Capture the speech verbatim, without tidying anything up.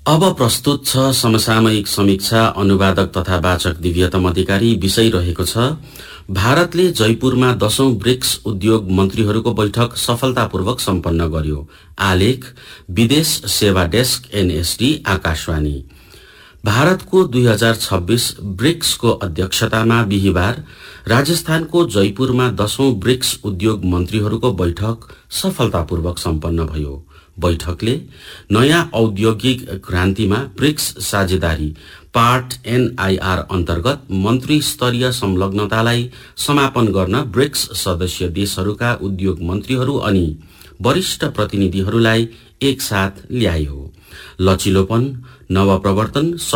अब प्रस्तुत छ समसामयिक समीक्षा। अनुवादक तथा वाचक दिव्यतम अधिकारी। विषय रहेको छ भारतले जयपुरमा दशौं ब्रिक्स उद्योग मन्त्रीहरूको बैठक सफलतापूर्वक सम्पन्न गर्यो। आलेख विदेश सेवा डेस्क एनएसडी आकाशवाणी। भारतको दुई हजार छब्बीस ब्रिक्सको अध्यक्षतामा बिहिबार राजस्थानको जयपुरमा दशौं ब्रिक्स उद्योग मन्त्रीहरूको बैठक सफलतापूर्वक सम्पन्न भयो। बैठकले नयाँ औद्योगिक क्रान्तिमा ब्रिक्स साझेदारी पार्ट एनआईआर अन्तर्गत मन्त्री स्तरीय संलग्नतालाई समापन गर्न ब्रिक्स सदस्य देशहरूका उद्योग मन्त्रीहरू अनि वरिष्ठ प्रतिनिधिहरूलाई एकसाथ ल्यायो। लचिलोपन, नवप्रवर्तन